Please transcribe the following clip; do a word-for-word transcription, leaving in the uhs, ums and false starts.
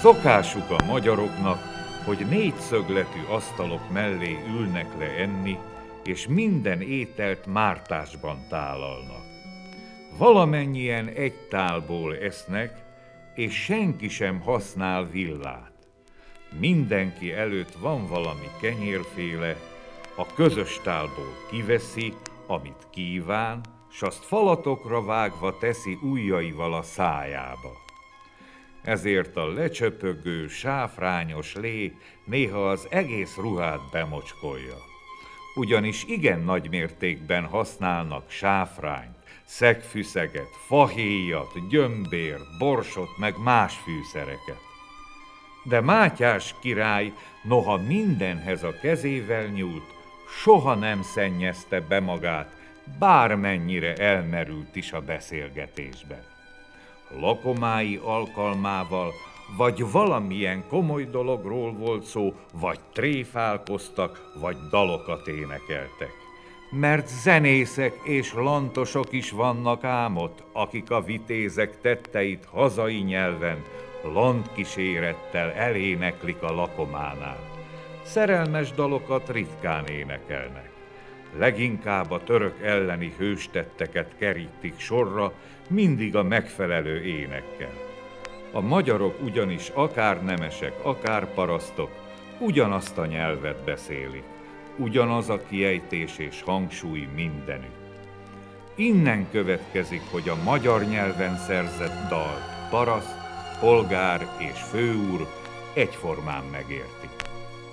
Szokásuk a magyaroknak, hogy négyszögletű asztalok mellé ülnek le enni, és minden ételt mártásban tálalnak. Valamennyien egy tálból esznek, és senki sem használ villát. Mindenki előtt van valami kenyérféle, a közös tálból kiveszi, amit kíván, s azt falatokra vágva teszi ujjaival a szájába. Ezért a lecsöpögő, sáfrányos lé néha az egész ruhát bemocskolja. Ugyanis igen nagy mértékben használnak sáfrányt, szegfűszeget, fahéjat, gyömbért, borsot, meg más fűszereket. De Mátyás király, noha mindenhez a kezével nyúlt, soha nem szennyezte be magát, bármennyire elmerült is a beszélgetésben. Lakomái alkalmával, vagy valamilyen komoly dologról volt szó, vagy tréfálkoztak, vagy dalokat énekeltek. Mert zenészek és lantosok is vannak ám ott, akik a vitézek tetteit hazai nyelven, lantkísérettel eléneklik a lakománál. Szerelmes dalokat ritkán énekelnek. Leginkább a török elleni hőstetteket kerítik sorra, mindig a megfelelő énekkel. A magyarok ugyanis akár nemesek, akár parasztok, ugyanazt a nyelvet beszélik, ugyanaz a kiejtés és hangsúly mindenütt. Innen következik, hogy a magyar nyelven szerzett dalt paraszt, polgár és főúr egyformán megértik.